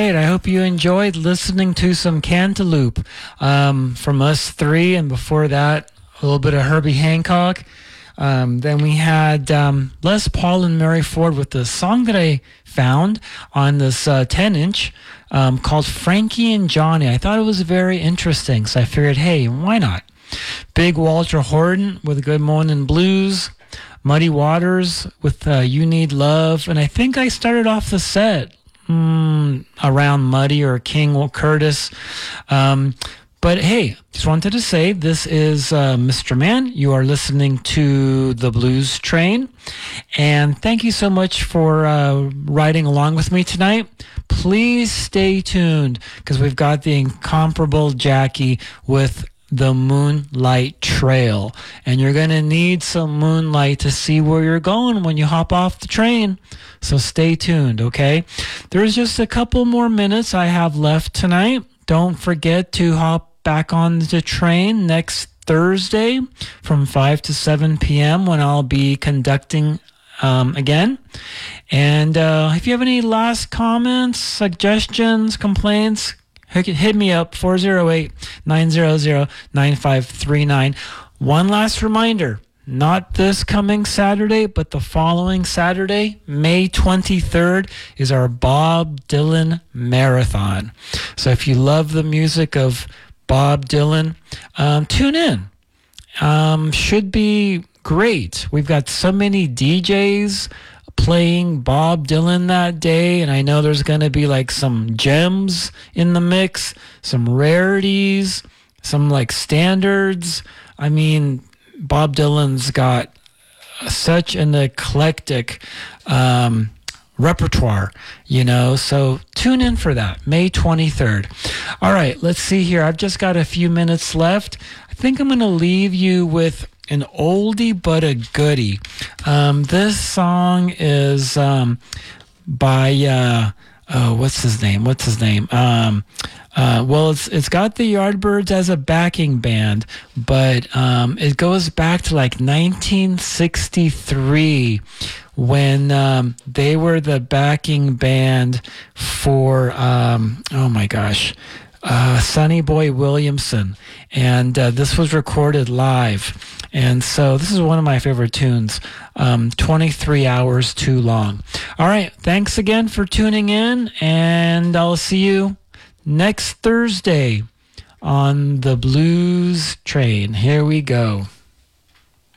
right. I hope you enjoyed listening to some Cantaloupe from us three. And before that, a little bit of Herbie Hancock. Then we had Les Paul and Mary Ford with the song that I found on this 10-inch called Frankie and Johnny. I thought it was very interesting, so I figured, hey, why not? Big Walter Horton with Good Morning Blues. Muddy Waters with You Need Love. And I think I started off the set around Muddy or King Curtis. But hey, just wanted to say this is Mr. Man. You are listening to The Blues Train. And thank you so much for riding along with me tonight. Please stay tuned because we've got the incomparable Jackie with the Moonlight Trail. And you're going to need some moonlight to see where you're going when you hop off the train. So stay tuned, okay? There's just a couple more minutes I have left tonight. Don't forget to hop back on the train next Thursday from 5 to 7 p.m. when I'll be conducting again. And if you have any last comments, suggestions, complaints, hit me up, 408-900-9539. One last reminder, not this coming Saturday, but the following Saturday, May 23rd, is our Bob Dylan Marathon. So if you love the music of Bob Dylan, tune in. Should be great. We've got so many DJs playing Bob Dylan that day, and I know there's going to be like some gems in the mix, some rarities, some like standards. I mean, Bob Dylan's got such an eclectic repertoire, you know, so tune in for that, May 23rd. All right, let's see here. I've just got a few minutes left. I think I'm going to leave you with an oldie but a goodie. This song is by what's his name? Well, it's got the Yardbirds as a backing band, but it goes back to like 1963 when they were the backing band for oh my gosh, Sonny Boy Williamson, and this was recorded live. And so this is one of my favorite tunes, 23 Hours Too Long. All right, thanks again for tuning in, and I'll see you next Thursday on the Blues Train. Here we go.